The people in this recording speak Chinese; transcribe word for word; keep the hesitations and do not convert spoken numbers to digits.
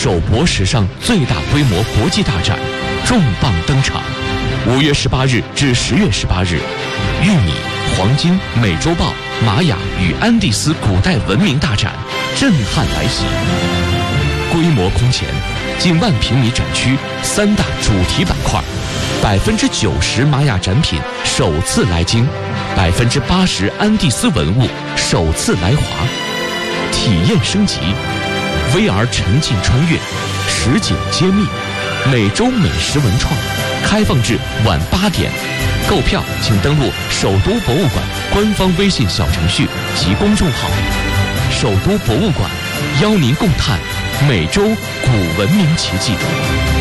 首博史上最大规模国际大展重磅登场。五月十八日至十月十八日，玉米、黄金、美洲豹、玛雅与安第斯古代文明大展震撼来袭。规模空前，近万平米展区，三大主题板块，百分之九十玛雅展品首次来京，百分之八十安第斯文物首次来华。体验升级 ，V R 沉浸穿越，实景揭秘，每周美食文创，开放至晚八点。购票请登录首都博物馆官方微信小程序及公众号。首都博物馆邀您共探美洲古文明奇迹。